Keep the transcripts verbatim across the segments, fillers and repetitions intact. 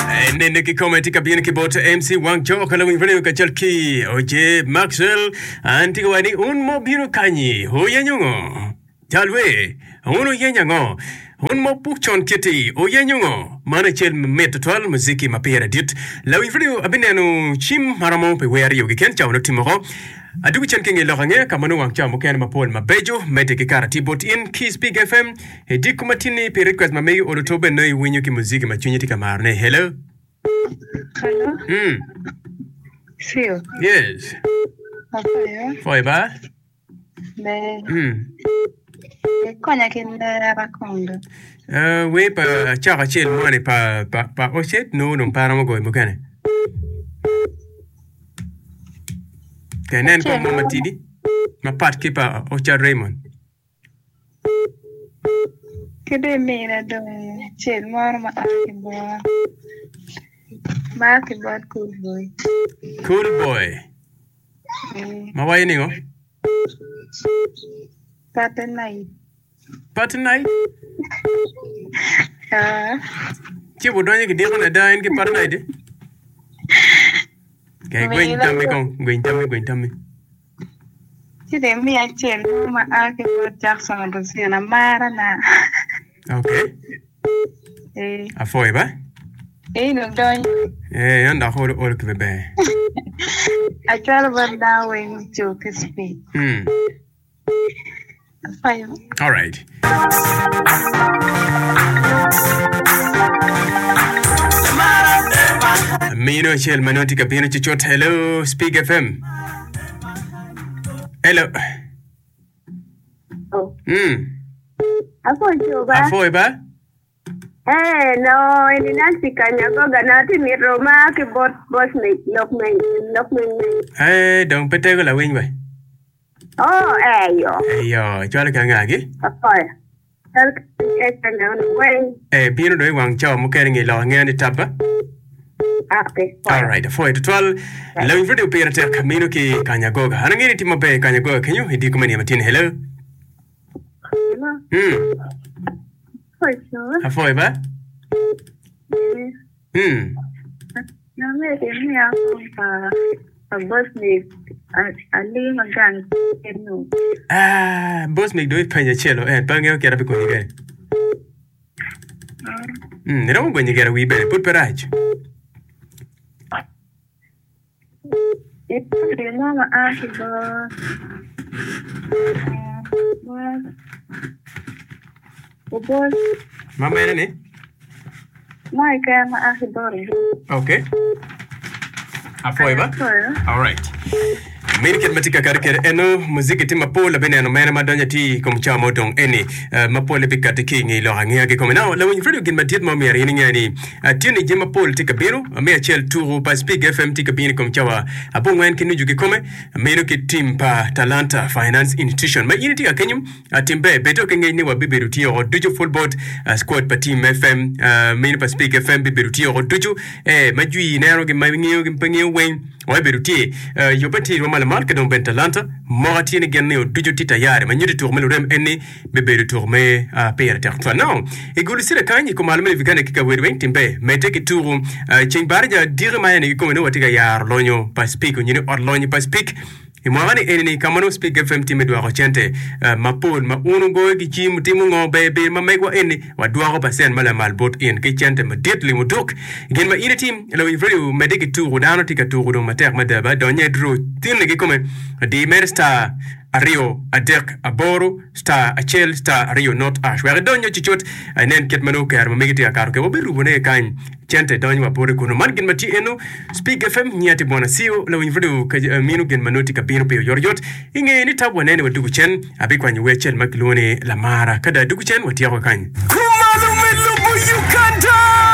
Nene kikome tika bien kibota M C Wang Cho kala winfrene kachalki oje Maxwell antika wani un mo biro kanyi hoya nyungo talwe uno yenyango un mo pukchon kiti oya nyungo mana chel metatwal muziki mapera dit la winfrene abinenu chim maramo pe weri yogi ken chawno timoro adugu chen kingi lorange kamanu wang cha mukene mapol mabejo mete kikara tibot in Kiss Big F M hediku matini pe request mamei olotobe noi winyo ki muziki machunye tika marne. Hello. Hello. Hmm. Phil. Yes. Okay. Foi ba? Me. Hmm. Konya kile rakonda. Uh, we pa chaka chel mwani pa pa pa oshet no no para mo goy mukene. Kenen ko mo matidi. Ma pat ki pa ocha Raymond. Kede mira do chel mor ma akibo. Ma akibo cool boy. Cool boy. Mm. Ma waye ningo? Pattern night. Pattern night? Ah. Chi bodonye ki dikon ada en ki pattern night. Kay gwen tammi kon, gwen tammi gwen tammi. Kede mi a chel ma akibo Jackson do sina mara na. Okay. Eh. A foi ba? Eh no don. Eh, anda hol ol kvebe. I try to run down when to speak. Hmm. Fine. All right. Mino chel manoti kapino chichot. Hello, Speak F M. Hello. Oh. Hmm. Ako juba. A foi ba? Eh no, ini nanti kanya ko ganati ni Roma ke bot bos me lok me lok me. Eh, dong pete ko la wing ba? Oh, eh yo. Eh yo, chwala ka ngagi. Akoy. Tal ke kanya no weng. Eh, bino do wang chaw mo kere ngi lo ngani tapa. Okay. All right, foi to twelve. La wing video pera te kamino ki kanya goga. Hanangini timo be kanya goga kenyo hidi kumani matin. Hello. Hello. Hmm. Foi so. A foi ba? Hmm. Na me de mi a ko pa pa bos me ali magang no. Ah, boss me do it panya chelo eh pangeo kera be koni gere. Hmm, ne ramu koni gere wi be put peraj. Ito rin mama akibo. Ubos. Mama ene ne? Mai kaya maakibo rin. Okay. A foi ba? All right. Mini ket matika karikere eno muziki ti mapola bene no mena madonya ti kom chamo dong eni mapola bikati kingi lo hangia ke kom now la win fredo gin matiet mo mi rini ngani tini je mapola ti kabiro me achel turu pa Speak F M ti kabini kom chawa apo ngwen kinu jugi kome meno ke team pa Talanta Finance Institution ma ini ti akenyum timbe beto ke ngi ni wa biberu ti o duju football squad pa team F M meno pa Speak F M biberu ti o duju eh majui nero ge mawingiyo ge mpangiyo wen wa biberu ti yobati romala marque don ben Talanta morati ne genne o dujo tita yare ma nyudi tourme lorem enne bebe de tourme a pere terre non e gulu sire kanyi ko malme vigane kika wedwen timbe mete ki turu ching barja dire ma ne ko no watiga yar lonyo pa Speak nyini or lonyo pa Speak e mo ngani ene kamano Speak F M time do rochente ma pol ma unu go gi chim timu ngo bebe ma megwa ene wa duaro pasen mala malbot en ke chente ma detli mo dok gen ma ine team lo i vreu mediki turu dano tika turu do mater madaba donye dro tin ne come di mersta Ario adek aboro star achel star Ario not ash we donyo chichot nen ket mano kar ma megiti akar ke oberu bone kan chente donyo ma pore kuno man gen mati eno Speak F M nyati bona sio lo invru ka minu gen manoti ka pino pe yorjot inge ni tabwa nene wadugu chen abikwa nyi wechel maklone la mara kada dugu chen watia ko kan kumalu melubu Uganda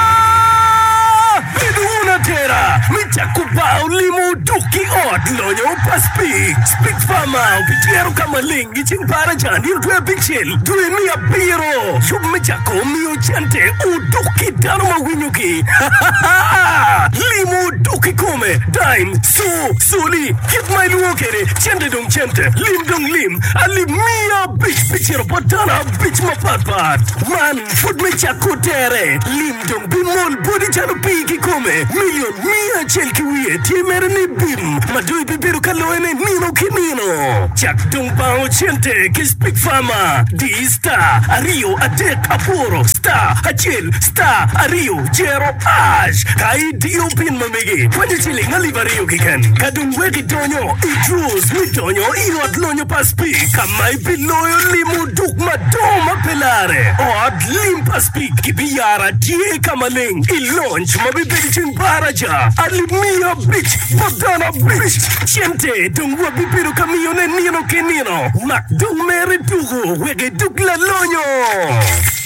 Liduna tera michakuba ulimu duki ot lonyo pa Speak Speak fama upitiero kama lingi chimpara chandi utwe pixel tuwe miya biro shub michako miyo chante uduki dano mawinyuki limu limo duki come dime so soli hit my luokere chente dong chente lim dong lim ali mia bitch bitch potana bitch ma pat pat man food me chakotere lim dong bimol body chano piki come million mia chelki wie timere ni bim madui bibiru kaloene nino kinino chak dong bao chente kiss big fama di star ario adek aporo star achil star ario jero ash kai dio pin mamegi kwani chili ngali vario kikan kadung weki donyo idrus mi donyo iot lonyo paspi kamai piloyo limu duk madoma pelare od lim paspi kibiara die kamaling ilonch mabibedi chin baraja alimia bitch bodana bitch chente dungwa bibiru kamione nino kenino mak dung mere dugo wege duk la lonyo